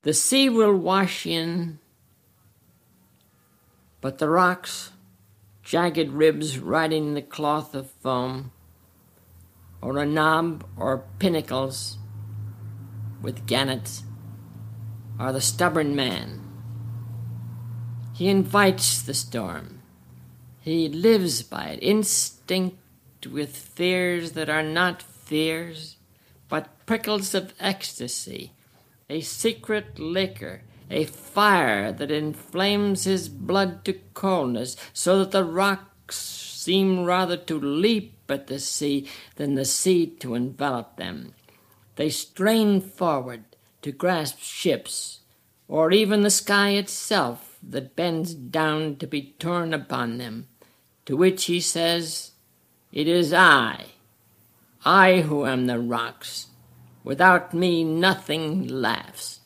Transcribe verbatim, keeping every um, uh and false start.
The sea will wash in, but the rocks, jagged ribs riding the cloth of foam, or a knob or pinnacles with gannets, are the stubborn man. He invites the storm. He lives by it, instinct with fears that are not fears, but prickles of ecstasy, a secret liquor, a fire that inflames his blood to coldness, so that the rocks seem rather to leap at the sea than the sea to envelop them. They strain forward to grasp ships, or even the sky itself that bends down to be torn upon them, to which he says, "It is I, I who am the rocks. Without me nothing laughs."